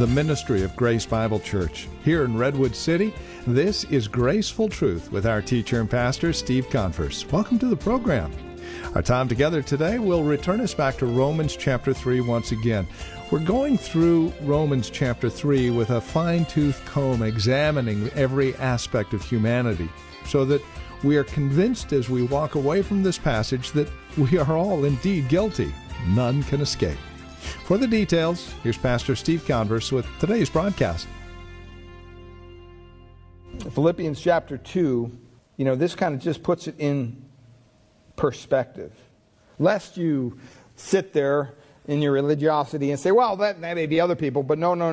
the ministry of Grace Bible Church. Here in Redwood City, this is Graceful Truth with our teacher and pastor, Steve Converse. Welcome to the program. Our time together today will return us back to Romans chapter 3 once again. We're going through Romans chapter 3 with a fine-tooth comb, examining every aspect of humanity, so that we are convinced as we walk away from this passage that we are all indeed guilty. None can escape. For the details, here's Pastor Steve Converse with today's broadcast. Philippians chapter 2, this kind of just puts it in perspective. Lest you sit there in your religiosity and say, well, that may be other people, but no.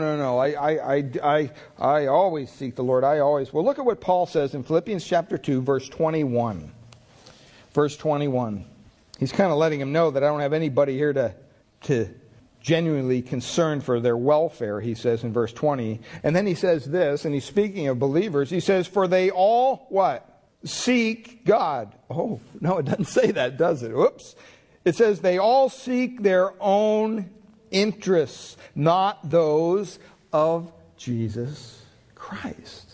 I always seek the Lord. Well, look at what Paul says in Philippians chapter 2, verse 21. Verse 21. He's kind of letting him know that I don't have anybody here to genuinely concerned for their welfare, he says in verse 20. And then he says this, and he's speaking of believers. He says, for they all, what? Seek God. Oh, no, it doesn't say that, does it? Whoops. It says they all seek their own interests, not those of Jesus Christ.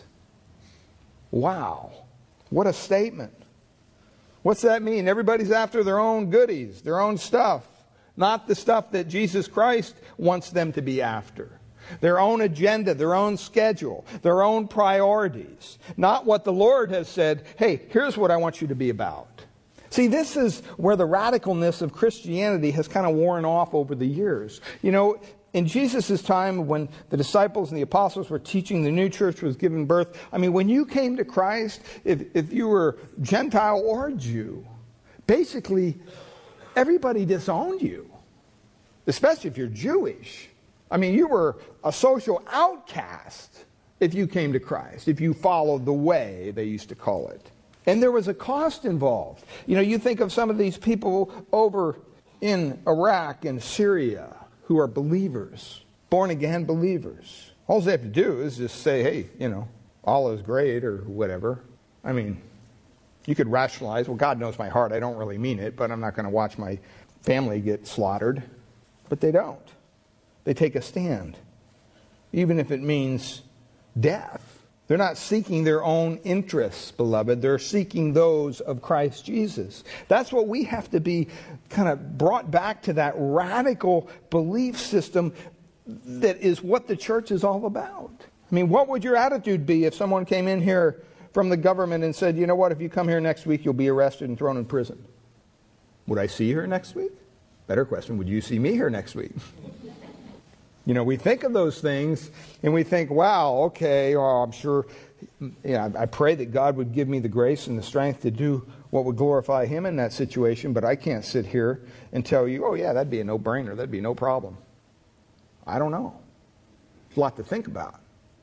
Wow. What a statement. What's that mean? Everybody's after their own goodies, their own stuff. Not the stuff that Jesus Christ wants them to be after. Their own agenda, their own schedule, their own priorities. Not what the Lord has said, hey, here's what I want you to be about. See, this is where the radicalness of Christianity has kind of worn off over the years. In Jesus' time, when the disciples and the apostles were teaching, the new church was given birth. When you came to Christ, if you were Gentile or Jew, basically everybody disowned you, especially if you're Jewish. You were a social outcast if you came to Christ, if you followed the way, they used to call it. And there was a cost involved. You think of some of these people over in Iraq and Syria who are believers, born-again believers. All they have to do is just say, hey, Allah is great or whatever. You could rationalize, well, God knows my heart. I don't really mean it, but I'm not going to watch my family get slaughtered. But they don't. They take a stand, even if it means death. They're not seeking their own interests, beloved. They're seeking those of Christ Jesus. That's what we have to be kind of brought back to, that radical belief system that is what the church is all about. What would your attitude be if someone came in here from the government and said, you know what, if you come here next week, you'll be arrested and thrown in prison? Would I see her next week? Better question, would you see me here next week? We think of those things and we think, wow, okay, well, I'm sure, I pray that God would give me the grace and the strength to do what would glorify Him in that situation, but I can't sit here and tell you, oh yeah, that'd be a no-brainer, that'd be no problem. I don't know. There's a lot to think about.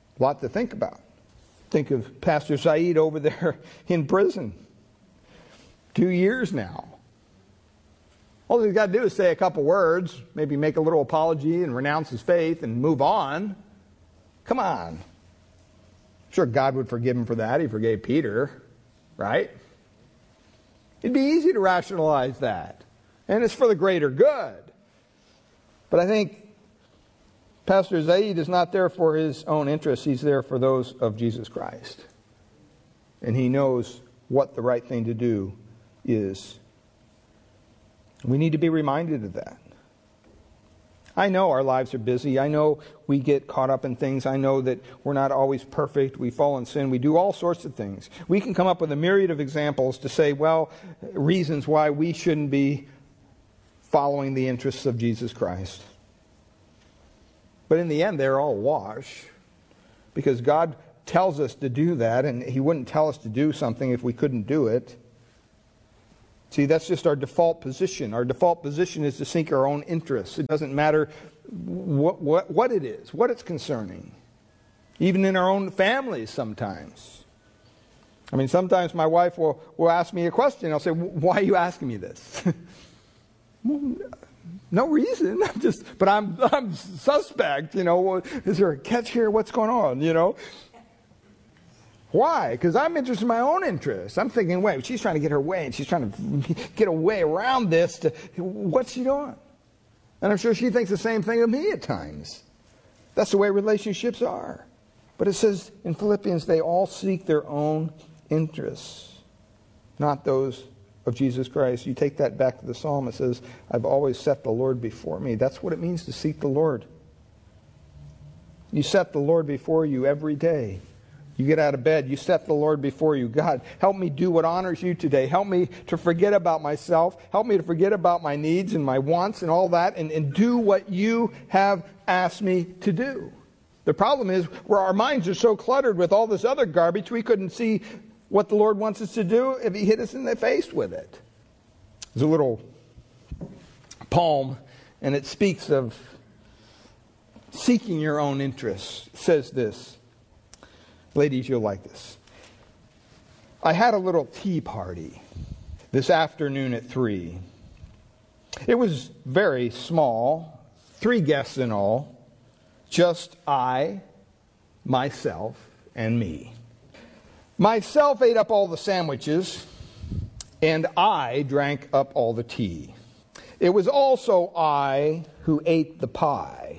Think of Pastor Saeed over there in prison. 2 years now. All he's got to do is say a couple words, maybe make a little apology and renounce his faith and move on. Come on. I'm sure God would forgive him for that. He forgave Peter, right? It'd be easy to rationalize that. And it's for the greater good. But I think Pastor Zaid is not there for his own interests. He's there for those of Jesus Christ. And he knows what the right thing to do is. We need to be reminded of that. I know our lives are busy. I know we get caught up in things. I know that we're not always perfect. We fall in sin. We do all sorts of things. We can come up with a myriad of examples to say, reasons why we shouldn't be following the interests of Jesus Christ. But in the end, they're all wash. Because God tells us to do that, and He wouldn't tell us to do something if we couldn't do it. See, that's just our default position. Our default position is to seek our own interests. It doesn't matter what it is, what it's concerning. Even in our own families sometimes. Sometimes my wife will ask me a question. I'll say, why are you asking me this? No reason. But I'm suspect, is there a catch here? What's going on, Why? Because I'm interested in my own interests. I'm thinking, wait, she's trying to get her way, and she's trying to get a way around this. What's she doing? And I'm sure she thinks the same thing of me at times. That's the way relationships are. But it says in Philippians, they all seek their own interests, not those of Jesus Christ. You take that back to the psalm, it says, I've always set the Lord before me. That's what it means to seek the Lord. You set the Lord before you every day. You get out of bed, you set the Lord before you. God, help me do what honors you today. Help me to forget about myself. Help me to forget about my needs and my wants and all that and do what you have asked me to do. The problem is where our minds are so cluttered with all this other garbage, we couldn't see what the Lord wants us to do if He hit us in the face with it. There's a little poem, and it speaks of seeking your own interests. It says this. Ladies, you'll like this. I had a little tea party this afternoon at 3. It was very small, 3 guests in all, just I, myself, and me. Myself ate up all the sandwiches, and I drank up all the tea. It was also I who ate the pie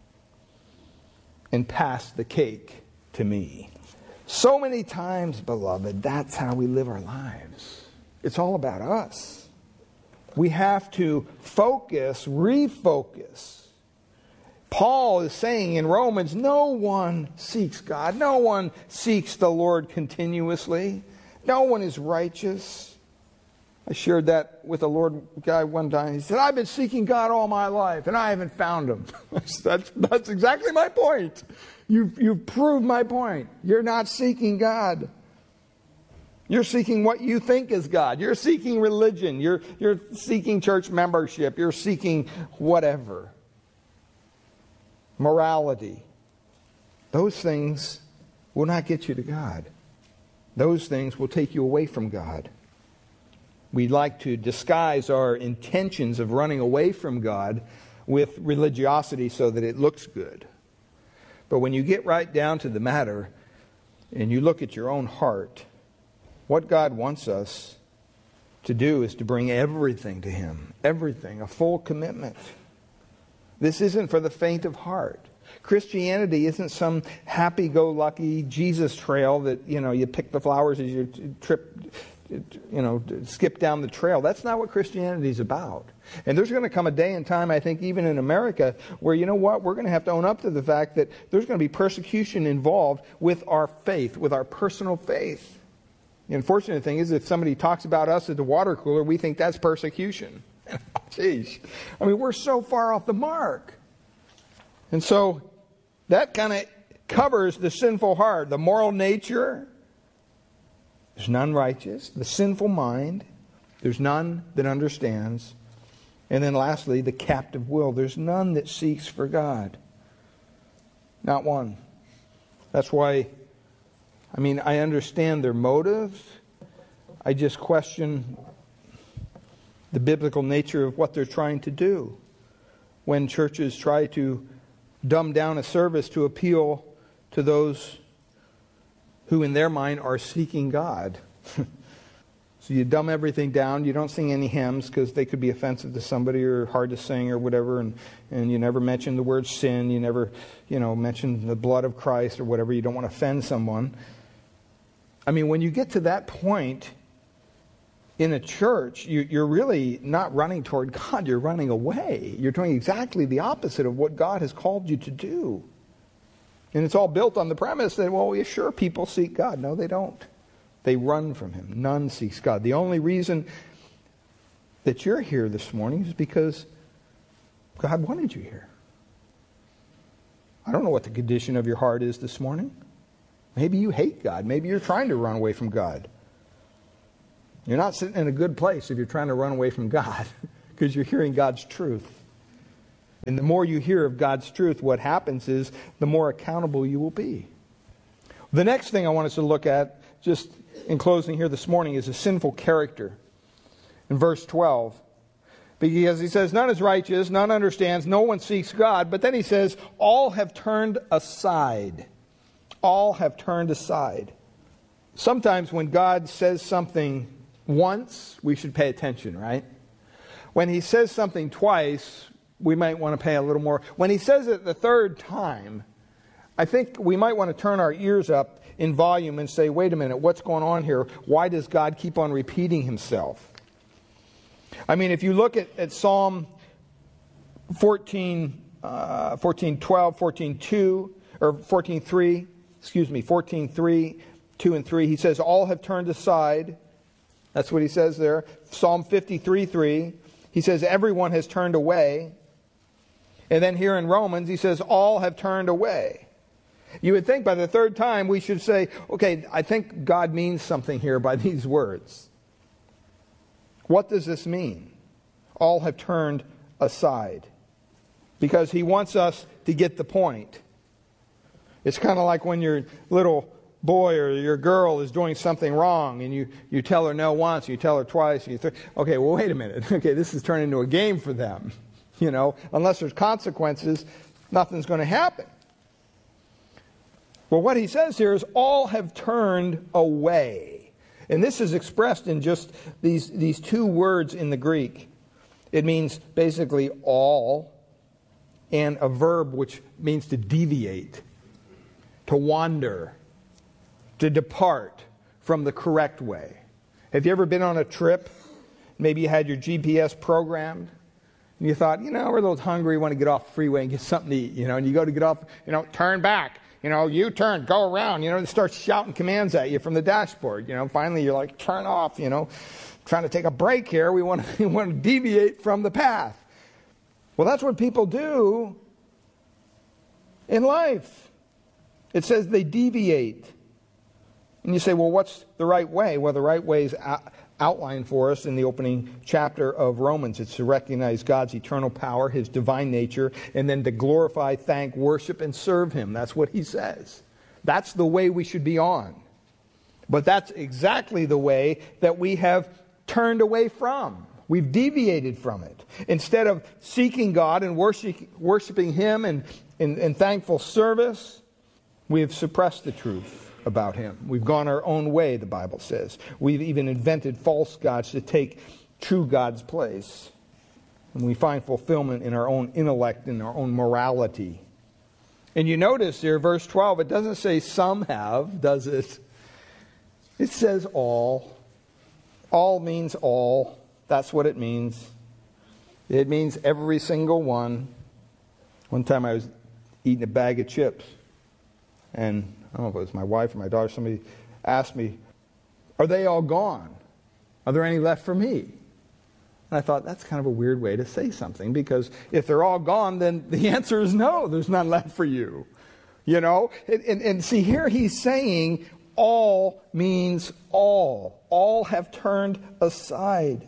and passed the cake to me. So many times, beloved, that's how we live our lives. It's all about us. We have to focus, refocus. Paul is saying in Romans, no one seeks God. No one seeks the Lord continuously. No one is righteous. I shared that with a Lord guy one time. He said, I've been seeking God all my life, and I haven't found Him. That's exactly my point. You've proved my point. You're not seeking God. You're seeking what you think is God. You're seeking religion. You're seeking church membership. You're seeking whatever. Morality. Those things will not get you to God. Those things will take you away from God. We like to disguise our intentions of running away from God with religiosity so that it looks good. But when you get right down to the matter and you look at your own heart, what God wants us to do is to bring everything to Him. Everything. A full commitment. This isn't for the faint of heart. Christianity isn't some happy-go-lucky Jesus trail that, you pick the flowers as you skip down the trail. That's not what Christianity is about. And there's going to come a day and time, I think, even in America, where, we're going to have to own up to the fact that there's going to be persecution involved with our faith, with our personal faith. The unfortunate thing is if somebody talks about us at the water cooler, we think that's persecution. Jeez. We're so far off the mark. And so that kind of covers the sinful heart, the moral nature. There's none righteous. The sinful mind. There's none that understands. And then lastly, the captive will. There's none that seeks for God. Not one. That's why, I understand their motives. I just question the biblical nature of what they're trying to do. When churches try to dumb down a service to appeal to those who in their mind are seeking God. So you dumb everything down. You don't sing any hymns because they could be offensive to somebody or hard to sing or whatever. And you never mention the word sin. You never, mention the blood of Christ or whatever. You don't want to offend someone. When you get to that point in a church, you're really not running toward God. You're running away. You're doing exactly the opposite of what God has called you to do. And it's all built on the premise that, sure, people seek God. No, they don't. They run from Him. None seeks God. The only reason that you're here this morning is because God wanted you here. I don't know what the condition of your heart is this morning. Maybe you hate God. Maybe you're trying to run away from God. You're not sitting in a good place if you're trying to run away from God because you're hearing God's truth. And the more you hear of God's truth, what happens is the more accountable you will be. The next thing I want us to look at, just in closing here this morning, is a sinful character. In verse 12. Because he says, none is righteous, none understands, no one seeks God. But then he says, all have turned aside. All have turned aside. Sometimes when God says something once, we should pay attention, right? When He says something twice, we might want to pay a little more. When he says it the third time, I think we might want to turn our ears up in volume and say, wait a minute, what's going on here? Why does God keep on repeating himself? I mean, if you look at Psalm 14:12, 14:2, or 14:3, 14:3, 2 and 3, he says, all have turned aside. That's what he says there. Psalm 53:3, he says, everyone has turned away. And then here in Romans, he says, all have turned away. You would think by the third time we should say, okay, I think God means something here by these words. What does this mean? All have turned aside. Because he wants us to get the point. It's kind of like when your little boy or your girl is doing something wrong and you tell her no once, you tell her twice, okay, well, wait a minute. Okay, this is turning into a game for them. You know, unless there's consequences, nothing's going to happen. Well, what he says here is all have turned away. And this is expressed in just these two words in the Greek. It means basically all and a verb which means to deviate, to wander, to depart from the correct way. Have you ever been on a trip? Maybe you had your GPS programmed. And you thought, we're a little hungry, want to get off the freeway and get something to eat, and you go to get off, turn back, you turn, go around, it starts shouting commands at you from the dashboard, finally you're like, turn off, trying to take a break here, we want to deviate from the path. Well, that's what people do in life. It says they deviate. And you say, well, what's the right way? Well, the right way is outlined for us in the opening chapter of Romans. It's to recognize God's eternal power, his divine nature, and then to glorify, thank, worship, and serve him. That's what he says. That's the way we should be on. But that's exactly the way that we have turned away from. We've deviated from it. Instead of seeking God and worshiping him in thankful service, we have suppressed the truth about him. We've gone our own way, the Bible says. We've even invented false gods to take true God's place. And we find fulfillment in our own intellect and our own morality. And you notice here, verse 12, it doesn't say some have, does it? It says all. All means all. That's what it means. It means every single one. One time I was eating a bag of chips. And I don't know if it was my wife or my daughter, somebody asked me, are they all gone? Are there any left for me? And I thought, that's kind of a weird way to say something, because if they're all gone, then the answer is no, there's none left for you. And see, here he's saying all means all. All have turned aside.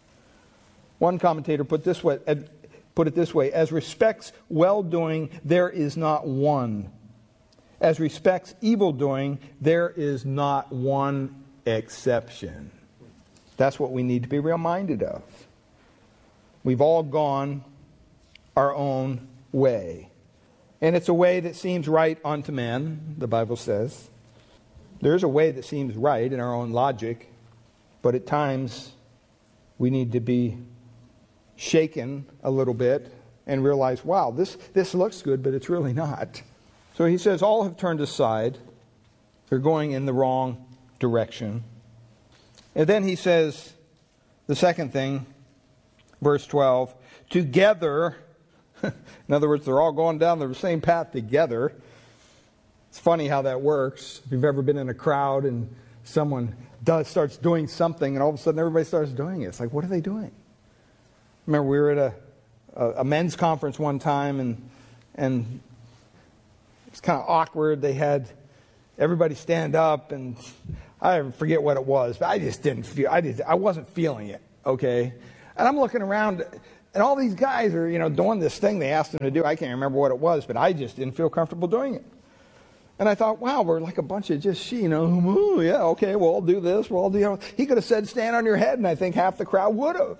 One commentator put it this way, as respects well-doing, there is not one. As respects evil-doing, there is not one exception. That's what we need to be reminded of. We've all gone our own way. And it's a way that seems right unto men, the Bible says. There's a way that seems right in our own logic, but at times we need to be shaken a little bit and realize, wow, this looks good, but it's really not. So he says, all have turned aside. They're going in the wrong direction. And then he says, the second thing, verse 12, together, in other words, they're all going down the same path together. It's funny how that works. If you've ever been in a crowd and someone starts doing something and all of a sudden everybody starts doing it. It's like, what are they doing? Remember, we were at a men's conference one time and it's kind of awkward. They had everybody stand up, and I forget what it was, but I just didn't feel. I wasn't feeling it. Okay, and I'm looking around, and all these guys are doing this thing they asked them to do. I can't remember what it was, but I just didn't feel comfortable doing it. And I thought, wow, we're like a bunch of just yeah, okay, we'll all do this. We'll all do. He could have said, "Stand on your head," and I think half the crowd would have.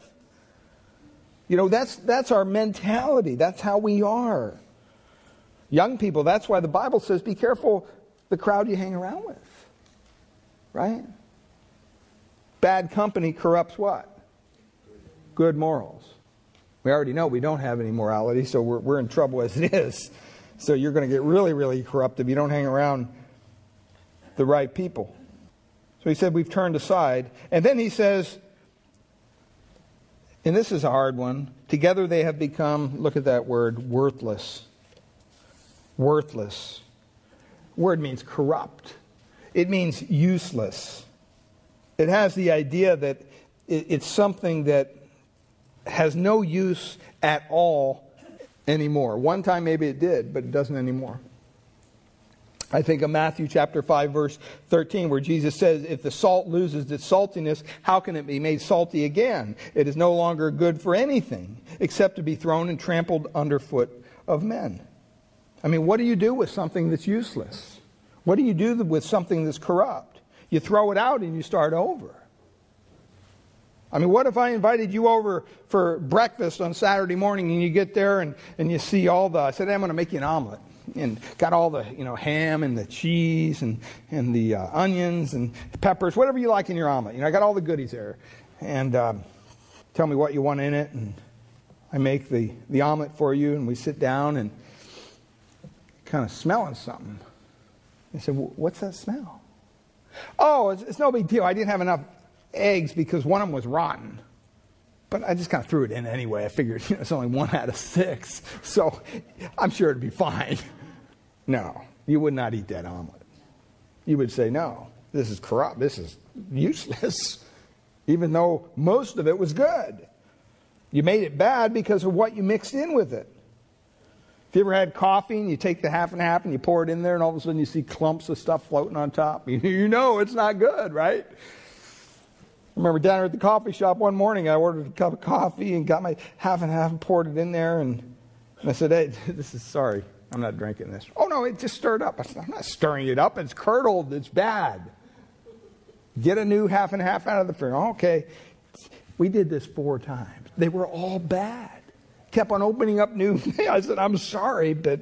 That's our mentality. That's how we are. Young people, that's why the Bible says, be careful the crowd you hang around with. Right? Bad company corrupts what? Good morals. We already know we don't have any morality, so we're in trouble as it is. So you're going to get really, really corrupt if you don't hang around the right people. So he said we've turned aside. And then he says, and this is a hard one, together they have become, look at that word, worthless. Worthless. Word means corrupt. It means useless. It has the idea that it's something that has no use at all anymore. One time maybe it did, but it doesn't anymore. I think of Matthew chapter 5, verse 13, where Jesus says, if the salt loses its saltiness, how can it be made salty again? It is no longer good for anything except to be thrown and trampled underfoot of men. I mean, what do you do with something that's useless? What do you do with something that's corrupt? You throw it out and you start over. I mean, what if I invited you over for breakfast on Saturday morning and you get there and you see I said, hey, I'm going to make you an omelet. And got all the, ham and the cheese and the onions and peppers, whatever you like in your omelet. I got all the goodies there. And tell me what you want in it. And I make the omelet for you. And we sit down and kind of smelling something. I said, what's that smell? Oh, it's no big deal. I didn't have enough eggs because one of them was rotten. But I just kind of threw it in anyway. I figured it's only 1 out of 6. So I'm sure it'd be fine. No, you would not eat that omelet. You would say, no, this is corrupt. This is useless. Even though most of it was good. You made it bad because of what you mixed in with it. If you ever had coffee and you take the half and half and you pour it in there and all of a sudden you see clumps of stuff floating on top, you know it's not good, right? I remember down at the coffee shop one morning, I ordered a cup of coffee and got my half and half and poured it in there. And I said, hey, sorry, I'm not drinking this. Oh, no, it just stirred up. I said, I'm not stirring it up. It's curdled. It's bad. Get a new half and half out of the fridge. Okay. We did this 4 times. They were all bad. Kept on opening up new. I said, I'm sorry, but,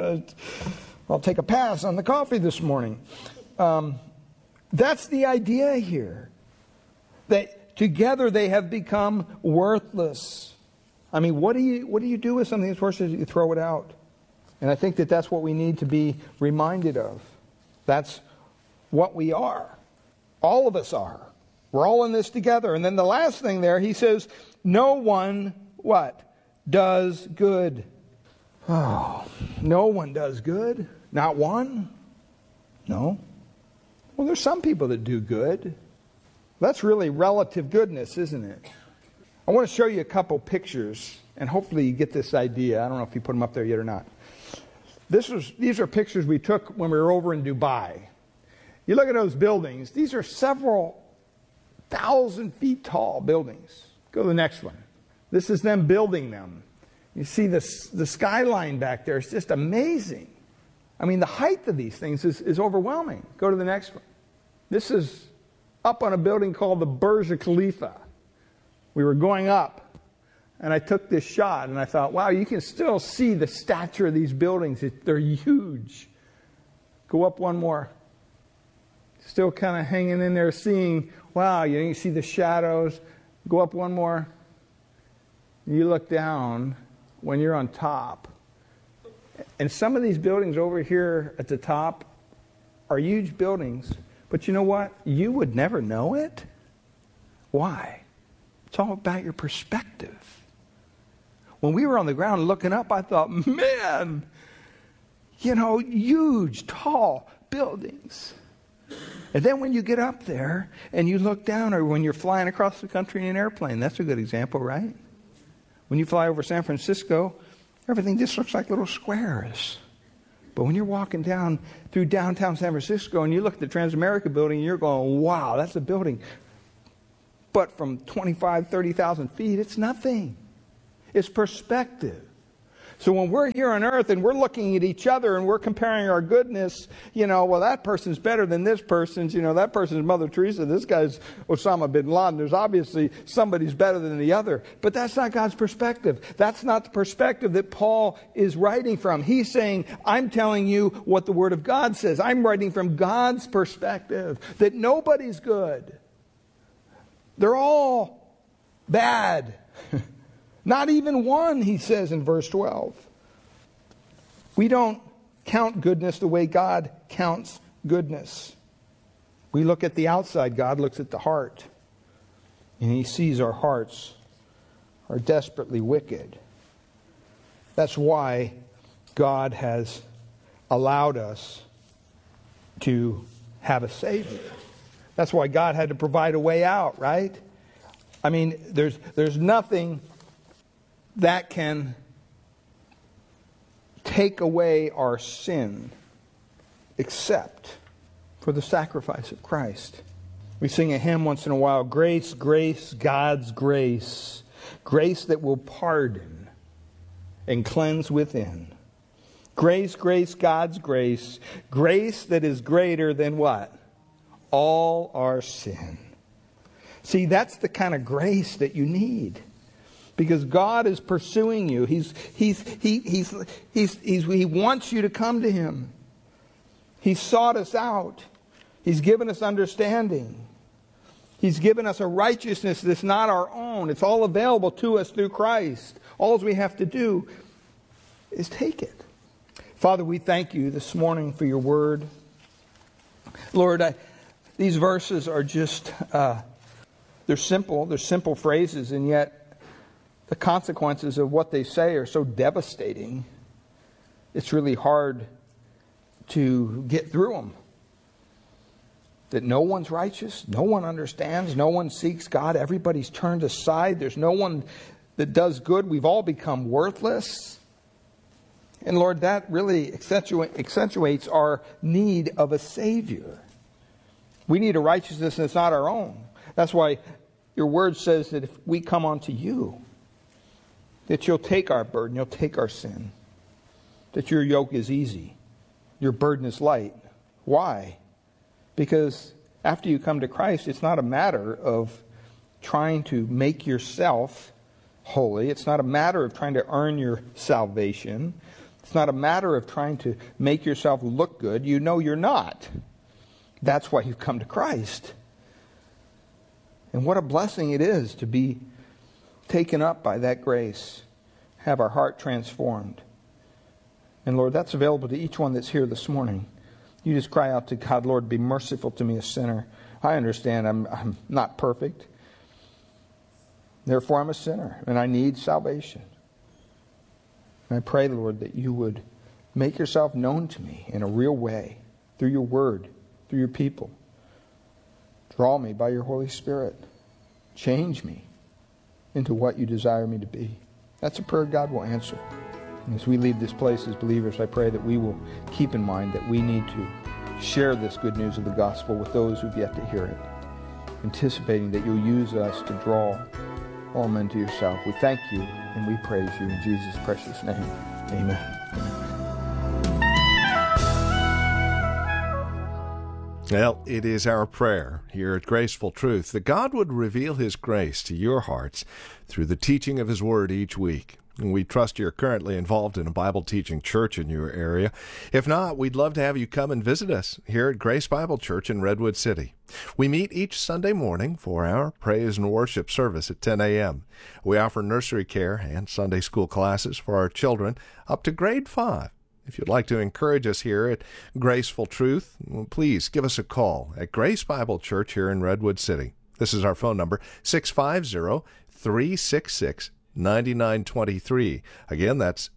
I'll take a pass on the coffee this morning. That's the idea here. That together they have become worthless. I mean, what do you do with something that's worthless? You throw it out. And I think that's what we need to be reminded of. That's what we are. All of us are. We're all in this together. And then the last thing there, he says, no one, what? Does good. Oh, no one does good? Not one? No. Well, there's some people that do good. That's really relative goodness, isn't it? I want to show you a couple pictures, and hopefully you get this idea. I don't know if you put them up there yet or not. These are pictures we took when we were over in Dubai. You look at those buildings. These are several 1,000 feet tall buildings. Go to the next one. This is them building them. You see the skyline back there. It's just amazing. I mean, the height of these things is overwhelming. Go to the next one. This is up on a building called the Burj Khalifa. We were going up, and I took this shot, and I thought, wow, you can still see the stature of these buildings. They're huge. Go up one more. Still kind of hanging in there, seeing, wow, you see the shadows. Go up one more. You look down when you're on top. And some of these buildings over here at the top are huge buildings. But you know what? You would never know it. Why? It's all about your perspective. When we were on the ground looking up, I thought, man, huge, tall buildings. And then when you get up there and you look down, or when you're flying across the country in an airplane, that's a good example, right? When you fly over San Francisco, everything just looks like little squares. But when you're walking down through downtown San Francisco and you look at the Transamerica building, you're going, wow, that's a building. But from 25, 30,000 feet, it's nothing. It's perspective. So when we're here on earth and we're looking at each other and we're comparing our goodness, well, that person's better than this person's, that person's Mother Teresa, this guy's Osama bin Laden. There's obviously somebody's better than the other. But that's not God's perspective. That's not the perspective that Paul is writing from. He's saying, I'm telling you what the Word of God says. I'm writing from God's perspective, that nobody's good. They're all bad. Not even one, he says in verse 12. We don't count goodness the way God counts goodness. We look at the outside, God looks at the heart. And he sees our hearts are desperately wicked. That's why God has allowed us to have a Savior. That's why God had to provide a way out, right? I mean, there's nothing that can take away our sin except for the sacrifice of Christ. We sing a hymn once in a while, grace, grace, God's grace. Grace that will pardon and cleanse within. Grace, grace, God's grace. Grace that is greater than what? All our sin. See, that's the kind of grace that you need. Because God is pursuing you. He wants you to come to Him. He's sought us out. He's given us understanding. He's given us a righteousness that's not our own. It's all available to us through Christ. All we have to do is take it. Father, we thank you this morning for your word. Lord, these verses are just, they're simple. They're simple phrases, and yet the consequences of what they say are so devastating. It's really hard to get through them. That no one's righteous, no one understands, no one seeks God, everybody's turned aside, there's no one that does good, we've all become worthless. And Lord, that really accentuates our need of a Savior. We need a righteousness that's not our own. That's why your word says that if we come unto you, that you'll take our burden, you'll take our sin. That your yoke is easy, your burden is light. Why? Because after you come to Christ, it's not a matter of trying to make yourself holy. It's not a matter of trying to earn your salvation. It's not a matter of trying to make yourself look good. You know you're not. That's why you've come to Christ. And what a blessing it is to be taken up by that grace, have our heart transformed. And Lord, that's available to each one that's here this morning. You just cry out to God, Lord, be merciful to me, a sinner. I understand I'm not perfect. Therefore, I'm a sinner, and I need salvation. And I pray, Lord, that you would make yourself known to me in a real way, through your word, through your people. Draw me by your Holy Spirit. Change me into what you desire me to be. That's a prayer God will answer. And as we leave this place as believers, I pray that we will keep in mind that we need to share this good news of the gospel with those who've yet to hear it, anticipating that you'll use us to draw all men to yourself. We thank you and we praise you in Jesus' precious name. Amen. Well, it is our prayer here at Graceful Truth that God would reveal His grace to your hearts through the teaching of His Word each week. And we trust you're currently involved in a Bible teaching church in your area. If not, we'd love to have you come and visit us here at Grace Bible Church in Redwood City. We meet each Sunday morning for our praise and worship service at 10 a.m. We offer nursery care and Sunday school classes for our children up to grade 5. If you'd like to encourage us here at Graceful Truth, please give us a call at Grace Bible Church here in Redwood City. This is our phone number, 650-366-9923. Again, that's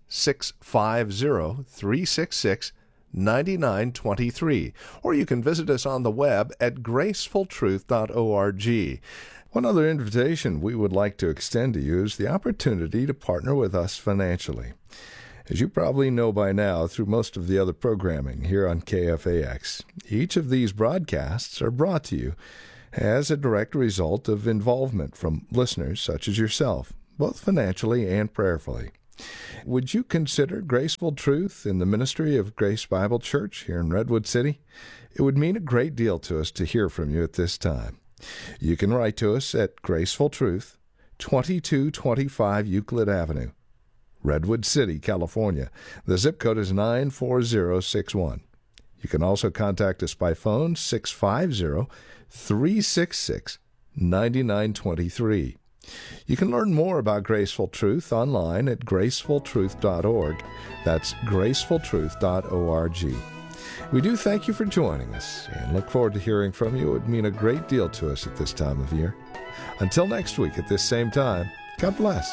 650-366-9923. Or you can visit us on the web at gracefultruth.org. One other invitation we would like to extend to you is the opportunity to partner with us financially. As you probably know by now through most of the other programming here on KFAX, each of these broadcasts are brought to you as a direct result of involvement from listeners such as yourself, both financially and prayerfully. Would you consider Graceful Truth in the ministry of Grace Bible Church here in Redwood City? It would mean a great deal to us to hear from you at this time. You can write to us at Graceful Truth, 2225 Euclid Avenue, Redwood City, California. The zip code is 94061. You can also contact us by phone, 650-366-9923. You can learn more about Graceful Truth online at gracefultruth.org. That's gracefultruth.org. We do thank you for joining us and look forward to hearing from you. It would mean a great deal to us at this time of year. Until next week at this same time, God bless.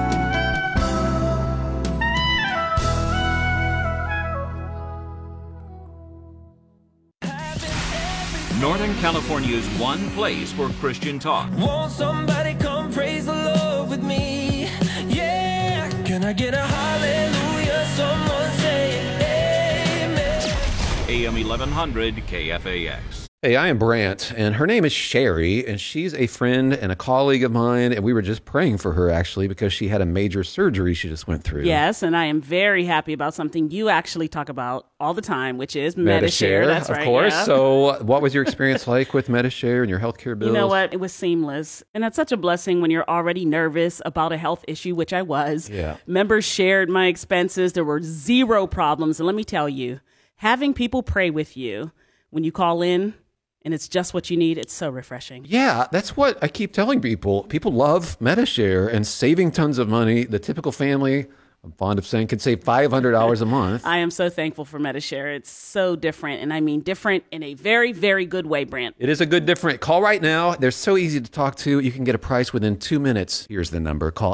Northern California's one place for Christian talk. Won't somebody come praise the Lord with me? Yeah. Can I get a hallelujah? Someone say amen. AM 1100 KFAX. Hey, I am Brant, and her name is Sherry, and she's a friend and a colleague of mine, and we were just praying for her, actually, because she had a major surgery she just went through. Yes, and I am very happy about something you actually talk about all the time, which is Medi-Share. That's right, of course. Yeah. So what was your experience like with Medi-Share and your healthcare bills? You know what? It was seamless, and that's such a blessing when you're already nervous about a health issue, which I was. Yeah. Members shared my expenses. There were zero problems, and let me tell you, having people pray with you when you call in, and it's just what you need, it's so refreshing. Yeah, that's what I keep telling people. People love Medi-Share and saving tons of money. The typical family, I'm fond of saying, can save $500 a month. I am so thankful for Medi-Share. It's so different, and I mean different in a very, very good way, Brant. It is a good different. Call right now. They're so easy to talk to. You can get a price within 2 minutes. Here's the number. Call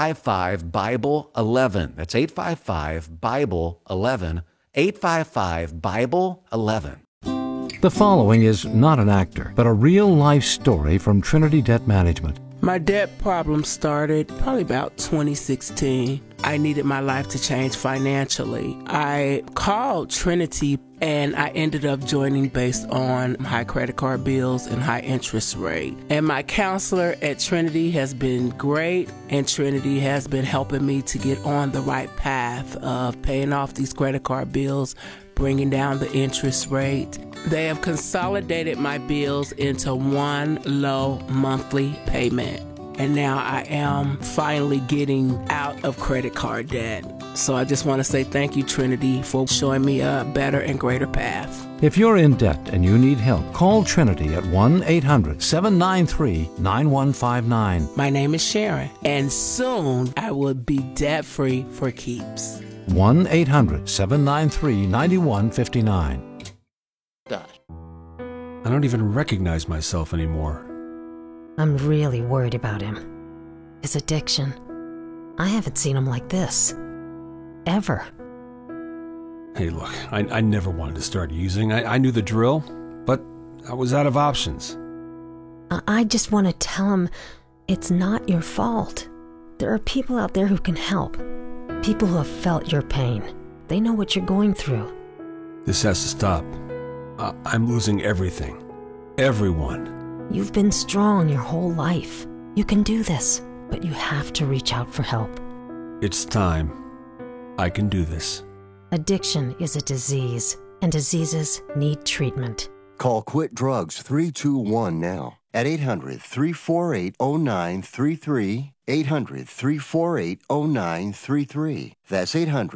855-BIBLE-11. That's 855-BIBLE-11. 855-BIBLE-11. The following is not an actor, but a real-life story from Trinity Debt Management. My debt problem started probably about 2016. I needed my life to change financially. I called Trinity and I ended up joining based on high credit card bills and high interest rate. And my counselor at Trinity has been great, and Trinity has been helping me to get on the right path of paying off these credit card bills, bringing down the interest rate. They have consolidated my bills into one low monthly payment. And now I am finally getting out of credit card debt. So I just want to say thank you, Trinity, for showing me a better and greater path. If you're in debt and you need help, call Trinity at 1-800-793-9159. My name is Sharon, and soon I will be debt-free for keeps. 1-800-793-9159. I don't even recognize myself anymore. I'm really worried about him. His addiction. I haven't seen him like this. Ever. Hey, look, I never wanted to start using. I knew the drill, but I was out of options. I just want to tell him it's not your fault. There are people out there who can help. People who have felt your pain. They know what you're going through. This has to stop. I'm losing everything. Everyone. You've been strong your whole life. You can do this, but you have to reach out for help. It's time. I can do this. Addiction is a disease, and diseases need treatment. Call Quit Drugs 321 now at 800-348-0933, 800-348-0933. That's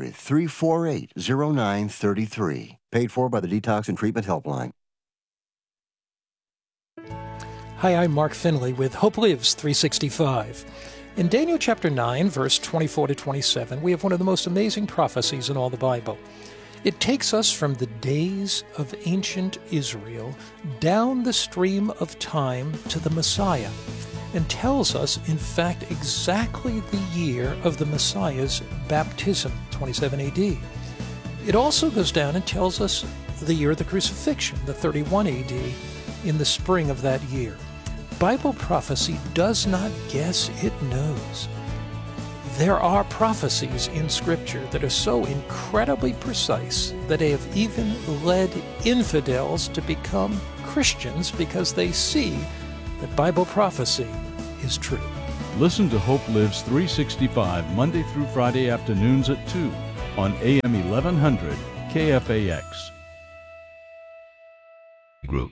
800-348-0933. Paid for by the Detox and Treatment Helpline. Hi, I'm Mark Finley with Hope Lives 365. In Daniel chapter 9, verse 24 to 27, we have one of the most amazing prophecies in all the Bible. It takes us from the days of ancient Israel down the stream of time to the Messiah, and tells us, in fact, exactly the year of the Messiah's baptism, 27 AD. It also goes down and tells us the year of the crucifixion, the 31 AD, in the spring of that year. Bible prophecy does not guess, it knows. There are prophecies in Scripture that are so incredibly precise that they have even led infidels to become Christians because they see that Bible prophecy is true. Listen to Hope Lives 365 Monday through Friday afternoons at 2 on AM 1100 KFAX. Group.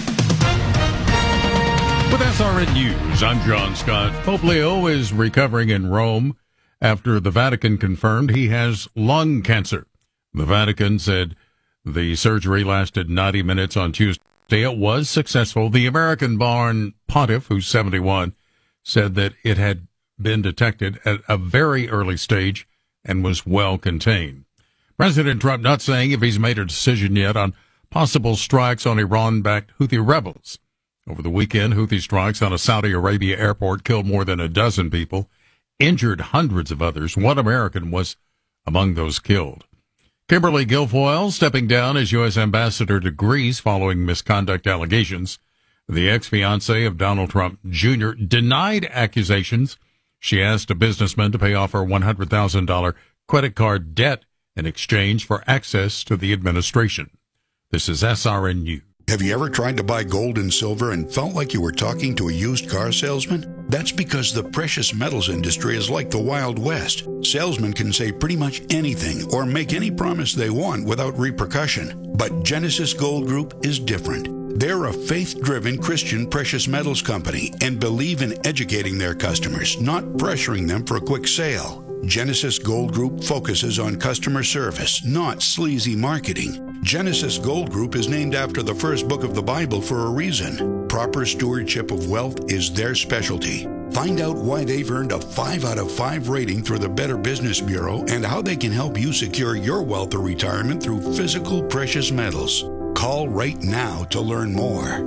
With SRN News, I'm John Scott. Pope Leo is recovering in Rome after the Vatican confirmed he has lung cancer. The Vatican said the surgery lasted 90 minutes on Tuesday. It was successful. The American-born pontiff, who's 71, said that it had been detected at a very early stage and was well contained. President Trump not saying if he's made a decision yet on possible strikes on Iran-backed Houthi rebels. Over the weekend, Houthi strikes on a Saudi Arabia airport killed more than a dozen people, injured hundreds of others. One American was among those killed. Kimberly Guilfoyle stepping down as U.S. ambassador to Greece following misconduct allegations. The ex-fiancée of Donald Trump Jr. denied accusations. She asked a businessman to pay off her $100,000 credit card debt in exchange for access to the administration. This is SRN News. Have you ever tried to buy gold and silver and felt like you were talking to a used car salesman? That's because the precious metals industry is like the Wild West. Salesmen can say pretty much anything or make any promise they want without repercussion. But Genesis Gold Group is different. They're a faith-driven Christian precious metals company and believe in educating their customers, not pressuring them for a quick sale. Genesis Gold Group focuses on customer service, not sleazy marketing. Genesis Gold Group is named after the first book of the Bible for a reason. Proper stewardship of wealth is their specialty. Find out why they've earned a 5 out of 5 rating through the Better Business Bureau and how they can help you secure your wealth or retirement through physical precious metals. Call right now to learn more.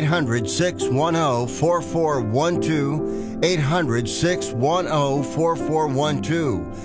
800-610-4412. 800-610-4412.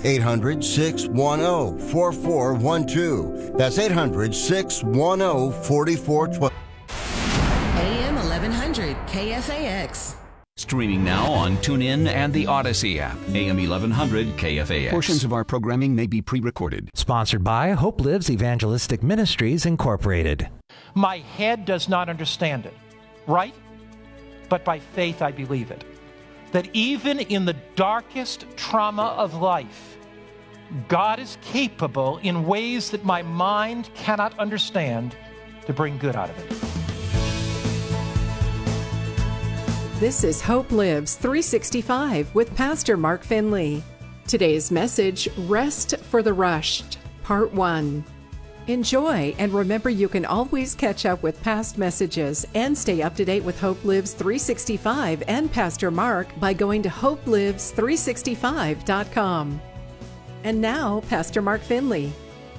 800-610-4412. That's 800-610-4412. AM 1100 KFAX. Streaming now on TuneIn and the Odyssey app. AM 1100 KFAX. Portions of our programming may be pre-recorded. Sponsored by Hope Lives Evangelistic Ministries, Incorporated. My head does not understand it, right? But by faith I believe it. That even in the darkest trauma of life, God is capable in ways that my mind cannot understand to bring good out of it. This is Hope Lives 365 with Pastor Mark Finley. Today's message, Rest for the Rushed, Part 1. Enjoy, and remember you can always catch up with past messages and stay up to date with Hope Lives 365 and Pastor Mark by going to hopelives365.com. And now, Pastor Mark Finley.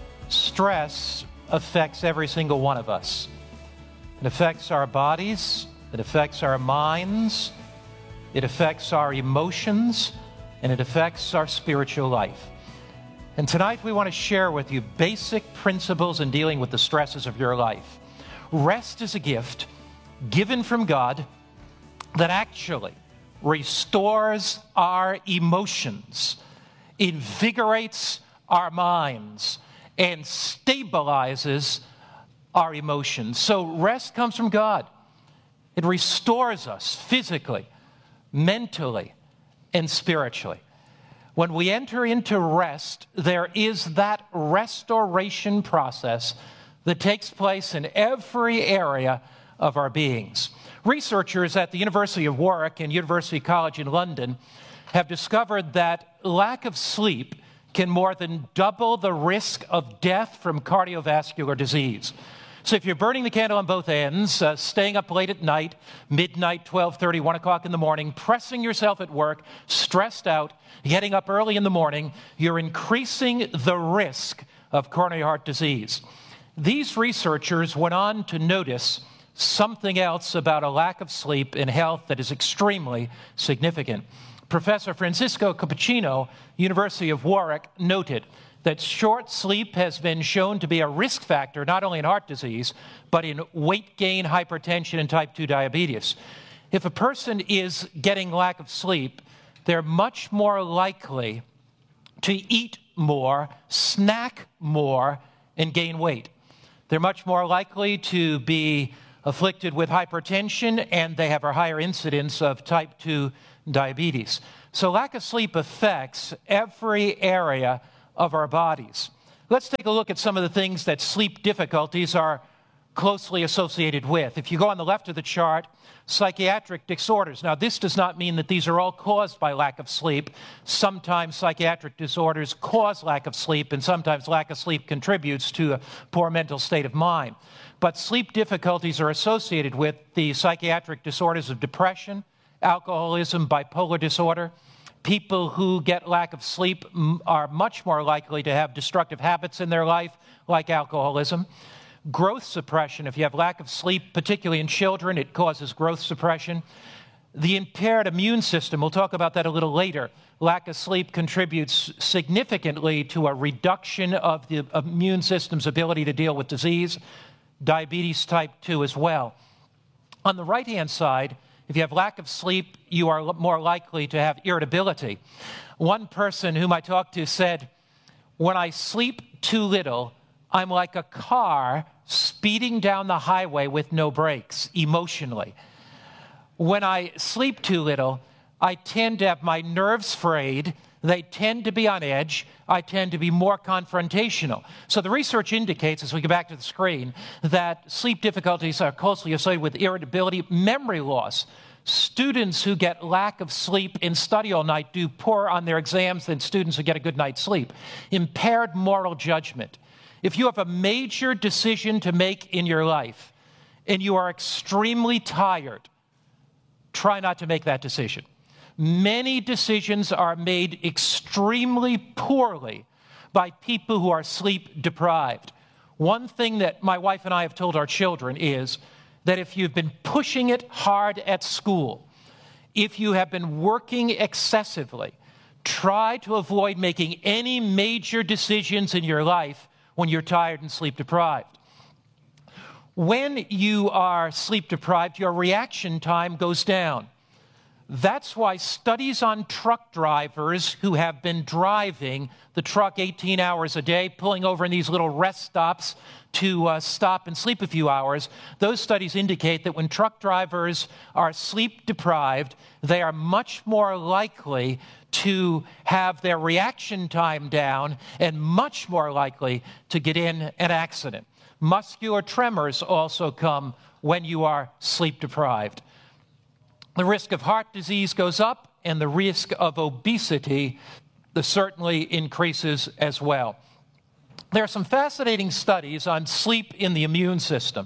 Stress affects every single one of us. It affects our bodies, it affects our minds, it affects our emotions, and it affects our spiritual life. And tonight we want to share with you basic principles in dealing with the stresses of your life. Rest is a gift given from God that actually restores our emotions, invigorates our minds, and stabilizes our emotions. So rest comes from God. It restores us physically, mentally, and spiritually. When we enter into rest, there is that restoration process that takes place in every area of our beings. Researchers at the University of Warwick and University College in London have discovered that lack of sleep can more than double the risk of death from cardiovascular disease. So if you're burning the candle on both ends, staying up late at night, midnight, 12:30, 1 o'clock in the morning, pressing yourself at work, stressed out, getting up early in the morning, you're increasing the risk of coronary heart disease. These researchers went on to notice something else about a lack of sleep in health that is extremely significant. Professor Francisco Cappuccino, University of Warwick, noted that short sleep has been shown to be a risk factor not only in heart disease, but in weight gain, hypertension, and type 2 diabetes. If a person is getting lack of sleep, they're much more likely to eat more, snack more, and gain weight. They're much more likely to be afflicted with hypertension, and they have a higher incidence of type 2 diabetes. So lack of sleep affects every area of our bodies. Let's take a look at some of the things that sleep difficulties are closely associated with. If you go on the left of the chart, psychiatric disorders. Now, this does not mean that these are all caused by lack of sleep. Sometimes psychiatric disorders cause lack of sleep, and sometimes lack of sleep contributes to a poor mental state of mind. But sleep difficulties are associated with the psychiatric disorders of depression, alcoholism, bipolar disorder. People who get lack of sleep are much more likely to have destructive habits in their life, like alcoholism. Growth suppression, if you have lack of sleep, particularly in children, it causes growth suppression. The impaired immune system, we'll talk about that a little later. Lack of sleep contributes significantly to a reduction of the immune system's ability to deal with disease, diabetes type 2 as well. On the right-hand side, if you have lack of sleep, you are more likely to have irritability. One person whom I talked to said, when I sleep too little, I'm like a car speeding down the highway with no brakes, emotionally. When I sleep too little, I tend to have my nerves frayed. They tend to be on edge. I tend to be more confrontational. So the research indicates, as we go back to the screen, that sleep difficulties are closely associated with irritability, memory loss. Students who get lack of sleep and study all night do poorer on their exams than students who get a good night's sleep. Impaired moral judgment. If you have a major decision to make in your life and you are extremely tired, try not to make that decision. Many decisions are made extremely poorly by people who are sleep deprived. One thing that my wife and I have told our children is that if you've been pushing it hard at school, if you have been working excessively, try to avoid making any major decisions in your life when you're tired and sleep deprived. When you are sleep deprived, your reaction time goes down. That's why studies on truck drivers who have been driving the truck 18 hours a day, pulling over in these little rest stops to stop and sleep a few hours, those studies indicate that when truck drivers are sleep deprived, they are much more likely to have their reaction time down and much more likely to get in an accident. Muscular tremors also come when you are sleep deprived. The risk of heart disease goes up, and the risk of obesity certainly increases as well. There are some fascinating studies on sleep in the immune system.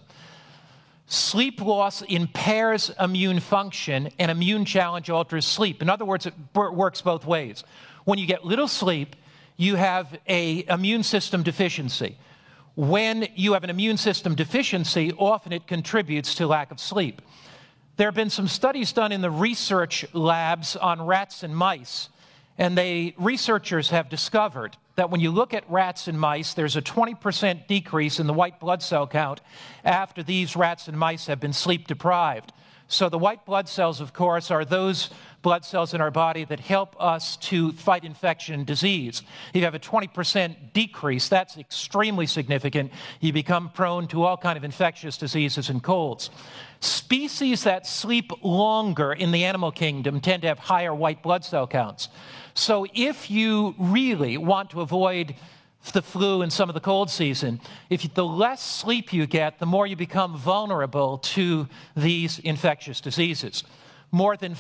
Sleep loss impairs immune function, and immune challenge alters sleep. In other words, it works both ways. When you get little sleep, you have an immune system deficiency. When you have an immune system deficiency, often it contributes to lack of sleep. There have been some studies done in the research labs on rats and mice, and researchers have discovered that when you look at rats and mice, there's a 20% decrease in the white blood cell count after these rats and mice have been sleep deprived. So the white blood cells, of course, are those blood cells in our body that help us to fight infection and disease. If you have a 20% decrease, that's extremely significant. You become prone to all kinds of infectious diseases and colds. Species that sleep longer in the animal kingdom tend to have higher white blood cell counts. So if you really want to avoid the flu and some of the cold season, the less sleep you get, the more you become vulnerable to these infectious diseases. More than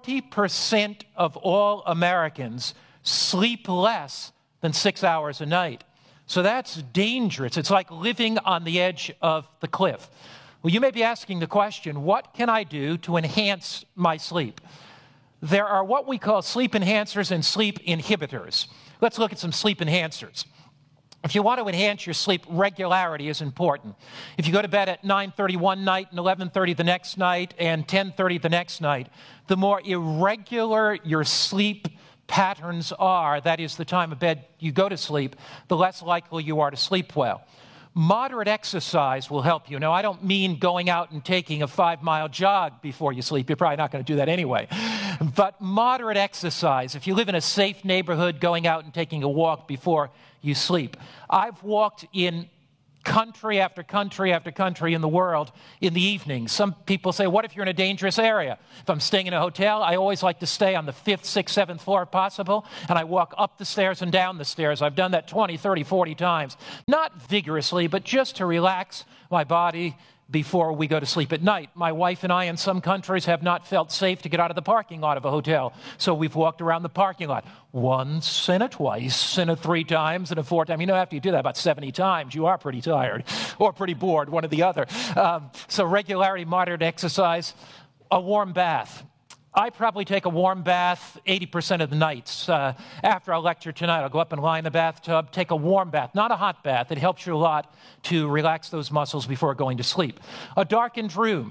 40% of all Americans sleep less than 6 hours a night. So that's dangerous. It's like living on the edge of the cliff. Well, you may be asking the question, what can I do to enhance my sleep? There are what we call sleep enhancers and sleep inhibitors. Let's look at some sleep enhancers. If you want to enhance your sleep, regularity is important. If you go to bed at 9:30 one night and 11:30 the next night and 10:30 the next night, the more irregular your sleep patterns are, that is the time of bed you go to sleep, the less likely you are to sleep well. Moderate exercise will help you. Now, I don't mean going out and taking a 5-mile jog before you sleep. You're probably not going to do that anyway. But moderate exercise, if you live in a safe neighborhood, going out and taking a walk before you sleep. I've walked in country after country after country in the world in the evening. Some people say, what if you're in a dangerous area? If I'm staying in a hotel, I always like to stay on the 5th, 6th, 7th floor if possible, and I walk up the stairs and down the stairs. I've done that 20, 30, 40 times. Not vigorously, but just to relax my body before we go to sleep at night. My wife and I in some countries have not felt safe to get out of the parking lot of a hotel, so we've walked around the parking lot once and a twice and a 3 times and a 4 times. You know, after you do that about 70 times, you are pretty tired or pretty bored, one or the other. So regularity, moderate exercise, a warm bath. I probably take a warm bath 80% of the nights. After our lecture tonight, I'll go up and lie in the bathtub, take a warm bath, not a hot bath. It helps you a lot to relax those muscles before going to sleep. A darkened room.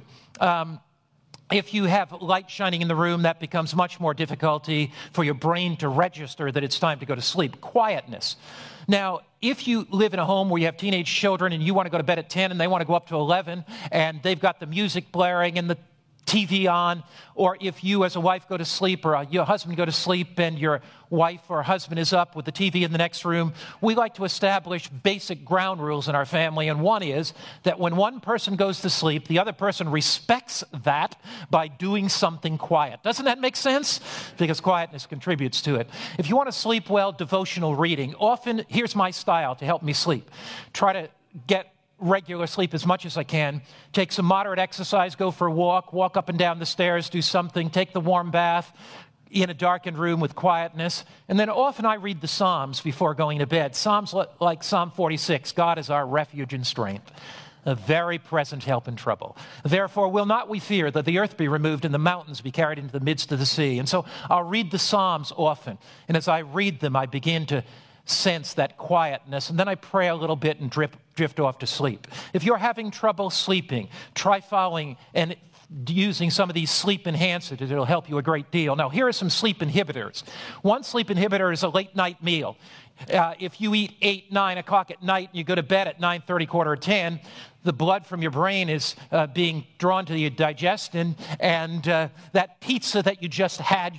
If you have light shining in the room, that becomes much more difficulty for your brain to register that it's time to go to sleep. Quietness. Now, if you live in a home where you have teenage children and you want to go to bed at 10 and they want to go up to 11 and they've got the music blaring and the TV on, or if you as a wife go to sleep or your husband go to sleep and your wife or husband is up with the TV in the next room, we like to establish basic ground rules in our family. And one is that when one person goes to sleep, the other person respects that by doing something quiet. Doesn't that make sense? Because quietness contributes to it. If you want to sleep well, devotional reading. Often, here's my style to help me sleep. Try to get regular sleep as much as I can. Take some moderate exercise, go for a walk up and down the stairs, do something, take the warm bath in a darkened room with quietness. And then often I read the Psalms before going to bed. Psalms like Psalm 46, God is our refuge and strength, a very present help in trouble. Therefore will not we fear that the earth be removed and the mountains be carried into the midst of the sea. And so I'll read the Psalms often. And as I read them, I begin to sense that quietness, and then I pray a little bit and drift off to sleep. If you're having trouble sleeping, try following and using some of these sleep enhancers. It'll help you a great deal. Now, here are some sleep inhibitors. One sleep inhibitor is a late night meal. If you eat 8, 9 o'clock at night and you go to bed at 9:30, quarter to 10, the blood from your brain is being drawn to your digestion, and that pizza that you just had,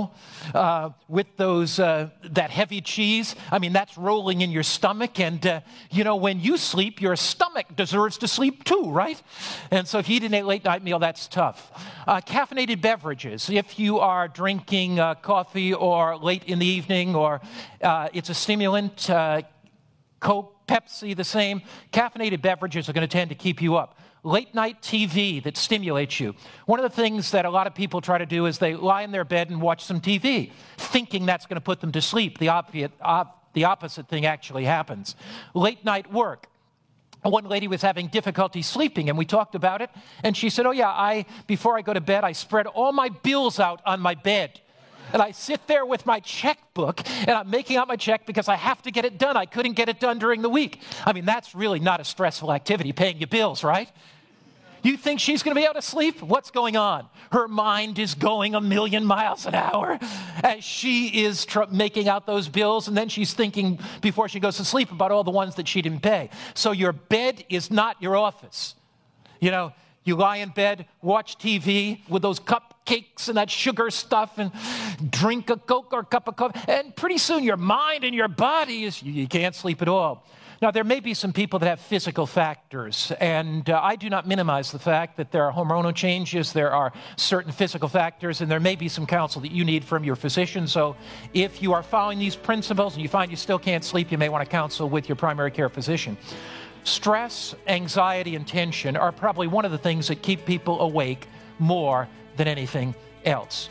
with those that heavy cheese, that's rolling in your stomach, and when you sleep, your stomach deserves to sleep too, right? And so if you eat a late night meal, that's tough. Caffeinated beverages. If you are drinking coffee or late in the evening, or it's a stimulant, Coke, Pepsi, the same. Caffeinated beverages are going to tend to keep you up. Late night TV that stimulates you. One of the things that a lot of people try to do is they lie in their bed and watch some TV, thinking that's going to put them to sleep. The opposite thing actually happens. Late night work. One lady was having difficulty sleeping, and we talked about it, and she said, before I go to bed, I spread all my bills out on my bed. And I sit there with my checkbook, and I'm making out my check because I have to get it done. I couldn't get it done during the week. That's really not a stressful activity, paying your bills, right? You think she's going to be able to sleep? What's going on? Her mind is going 1,000,000 miles an hour as she is making out those bills, and then she's thinking before she goes to sleep about all the ones that she didn't pay. So your bed is not your office. You lie in bed, watch TV with those cupcakes and that sugar stuff, and drink a Coke or a cup of coffee, and pretty soon your mind and your body you can't sleep at all. Now, there may be some people that have physical factors, and I do not minimize the fact that there are hormonal changes, there are certain physical factors, and there may be some counsel that you need from your physician. So if you are following these principles and you find you still can't sleep, you may want to counsel with your primary care physician. Stress, anxiety, and tension are probably one of the things that keep people awake more than anything else.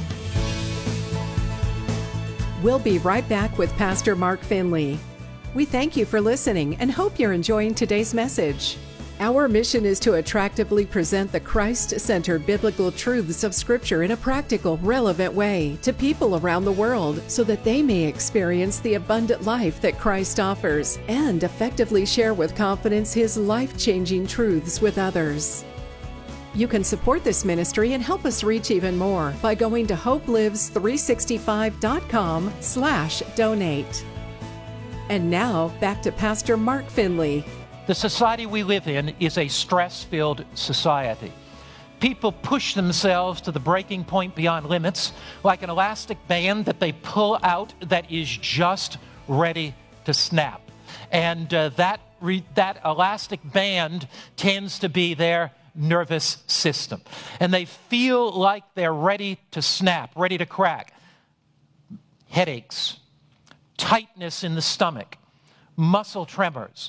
We'll be right back with Pastor Mark Finley. We thank you for listening and hope you're enjoying today's message. Our mission is to attractively present the Christ-centered biblical truths of Scripture in a practical, relevant way to people around the world so that they may experience the abundant life that Christ offers and effectively share with confidence His life-changing truths with others. You can support this ministry and help us reach even more by going to hopelives365.com/donate. And now, back to Pastor Mark Finley. The society we live in is a stress-filled society. People push themselves to the breaking point beyond limits, like an elastic band that they pull out that is just ready to snap. And that elastic band tends to be their nervous system. And they feel like they're ready to snap, ready to crack. Headaches, tightness in the stomach, muscle tremors,